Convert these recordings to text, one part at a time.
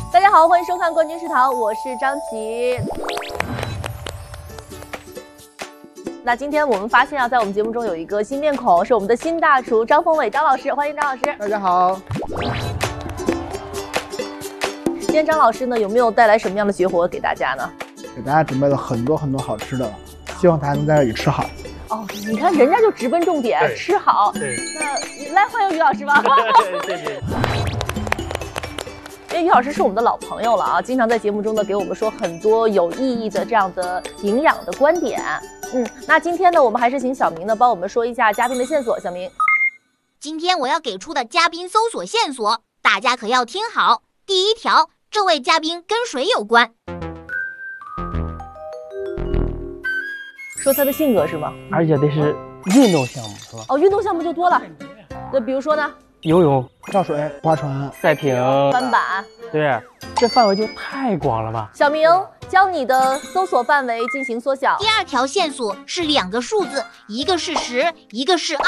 大家好，欢迎收看冠军食堂，我是张琪。那今天我们发现在我们节目中有一个新面孔，是我们的新大厨张峰伟张老师，欢迎张老师。 大家好。 今天张老师呢，有没有带来什么样的绝活给大家呢？ 给大家准备了很多好吃的，希望大家能在这里吃好。 哦，你看人家就直奔重点，吃好。 对， 那来欢迎于老师吧。 对。 因为于老师是我们的老朋友了啊，经常在节目中呢给我们说很多有意义的这样的营养的观点。那今天呢，我们还是请小明呢帮我们说一下嘉宾的线索。小明， 今天我要给出的嘉宾搜索线索，大家可要听好。第一条，这位嘉宾跟水有关。 说他的性格是吗？ 而且得是运动项目是吧？ 哦，运动项目就多了。那比如说呢？ 游泳、 跳水、划船、 赛艇、 翻板。 对，这范围就太广了吧？ 小明，将你的搜索范围进行缩小。 第二条线索是2个数字，一个是10，一个是2。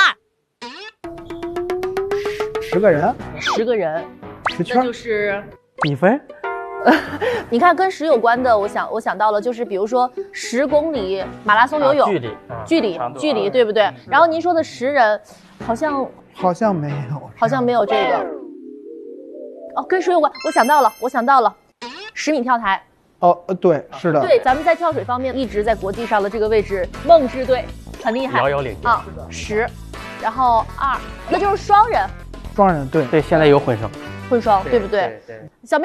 10个人 ，10个人 ，10圈， 那就是比分。 你看跟10有关的，我想到了，就是比如说10公里马拉松游泳，距离，对不对？然后您说的10人，好像没有这个。哦，跟水有关，我想到了，10米跳台。 哦，对，是的。 对，咱们在跳水方面一直在国际上的这个位置，梦之队很厉害， 遥遥领先啊。10，然后2，那就是双人。 双人，对， 现在有混双， 对不对？小明。